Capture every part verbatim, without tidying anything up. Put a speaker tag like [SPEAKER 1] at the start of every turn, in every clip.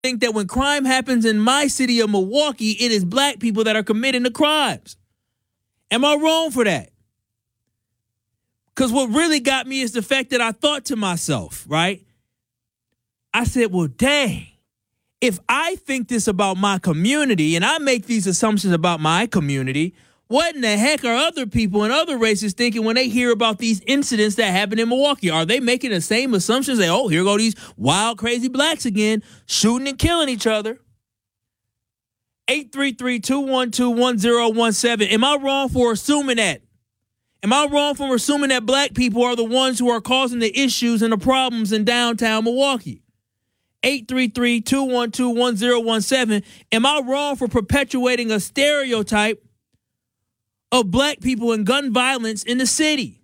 [SPEAKER 1] think that when crime happens in my city of Milwaukee, it is black people that are committing the crimes. Am I wrong for that? Because what really got me is the fact that I thought to myself, right? I said, well, dang, if I think this about my community and I make these assumptions about my community, what in the heck are other people and other races thinking when they hear about these incidents that happen in Milwaukee? Are they making the same assumptions that, oh, here go these wild, crazy blacks again, shooting and killing each other? eight three three, two one two, one zero one seven. Am I wrong for assuming that? Am I wrong for assuming that black people are the ones who are causing the issues and the problems in downtown Milwaukee? eight three three, two one two, one zero one seven. Am I wrong for perpetuating a stereotype of black people and gun violence in the city?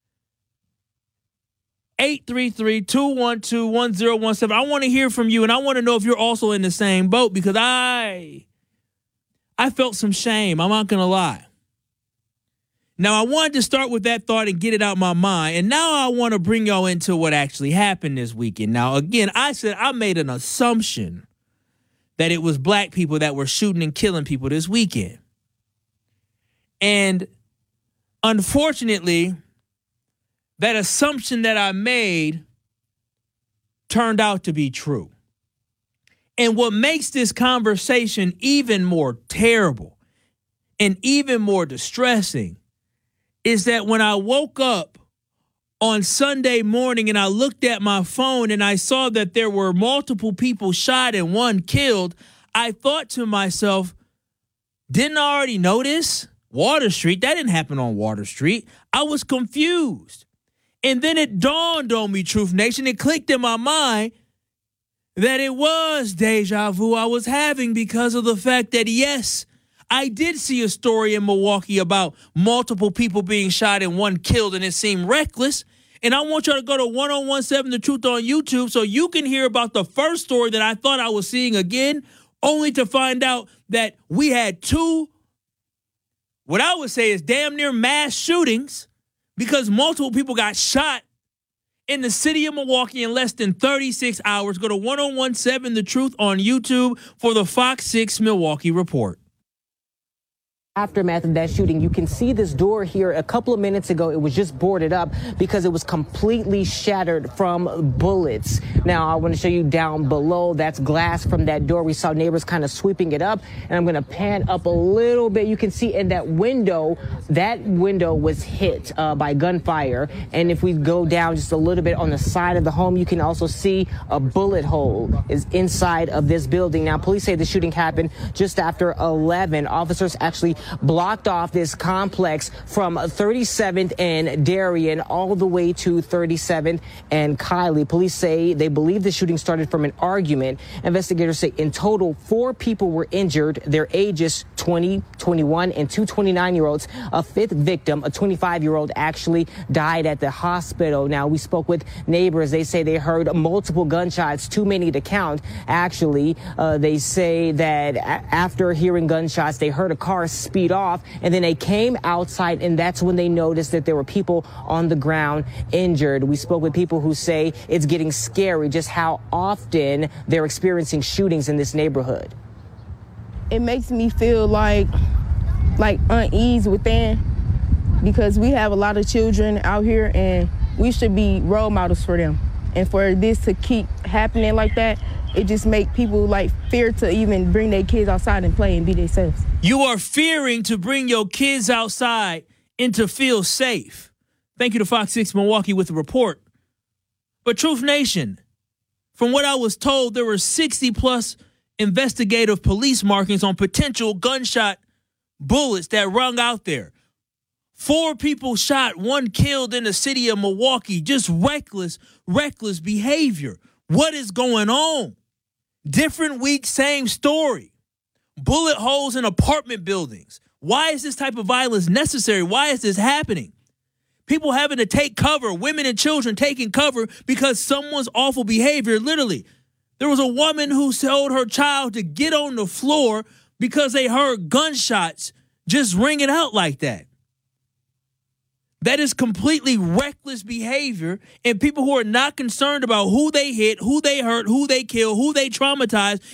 [SPEAKER 1] eight three three, two one two, one zero one seven. I want to hear from you, and I want to know if you're also in the same boat, because I, I felt some shame. I'm not going to lie. Now, I wanted to start with that thought and get it out my mind, and now I want to bring y'all into what actually happened this weekend. Now, again, I said I made an assumption that it was black people that were shooting and killing people this weekend. And unfortunately, that assumption that I made turned out to be true. And what makes this conversation even more terrible and even more distressing is that when I woke up on Sunday morning and I looked at my phone and I saw that there were multiple people shot and one killed, I thought to myself, didn't I already know this? Water Street, that didn't happen on Water Street. I was confused. And then it dawned on me, Truth Nation, it clicked in my mind that it was deja vu I was having because of the fact that, yes, I did see a story in Milwaukee about multiple people being shot and one killed, and it seemed reckless. And I want y'all to go to one oh one seven The Truth on YouTube so you can hear about the first story that I thought I was seeing again, only to find out that we had two, what I would say is damn near mass shootings, because multiple people got shot in the city of Milwaukee in less than thirty-six hours. Go to one oh one seven The Truth on YouTube for the Fox six Milwaukee report.
[SPEAKER 2] Aftermath of that shooting, you can see this door here. A couple of minutes ago, it was just boarded up because it was completely shattered from bullets. Now, I want to show you down below. That's glass from that door. We saw neighbors kind of sweeping it up, and I'm going to pan up a little bit. You can see in that window, that window was hit uh, by gunfire. And if we go down just a little bit on the side of the home, you can also see a bullet hole is inside of this building. Now, police say the shooting happened just after eleven. Officers actually blocked off this complex from thirty-seventh and Darien all the way to thirty-seventh and Kiley. Police say they believe the shooting started from an argument. Investigators say in total, four people were injured. Their ages twenty, twenty-one, and two twenty-nine-year-olds. A fifth victim, a twenty-five-year-old, actually died at the hospital. Now, we spoke with neighbors. They say they heard multiple gunshots, too many to count. Actually, uh, they say that a- after hearing gunshots, they heard a car speed off, and then they came outside, and that's when they noticed that there were people on the ground injured. We spoke with people who say it's getting scary just how often they're experiencing shootings in this neighborhood.
[SPEAKER 3] It makes me feel like like unease within, because we have a lot of children out here and we should be role models for them. And for this to keep happening like that, it just make people like fear to even bring their kids outside and play and be themselves.
[SPEAKER 1] You are fearing to bring your kids outside and to feel safe. Thank you to Fox six Milwaukee with the report. But Truth Nation, from what I was told, there were sixty plus investigative police markings on potential gunshot bullets that rung out there. Four people shot, one killed in the city of Milwaukee. Just reckless, reckless behavior. What is going on? Different week, same story. Bullet holes in apartment buildings. Why is this type of violence necessary? Why is this happening? People having to take cover, women and children taking cover because someone's awful behavior. Literally, there was a woman who told her child to get on the floor because they heard gunshots just ringing out like that. That is completely reckless behavior, and people who are not concerned about who they hit, who they hurt, who they kill, who they traumatize,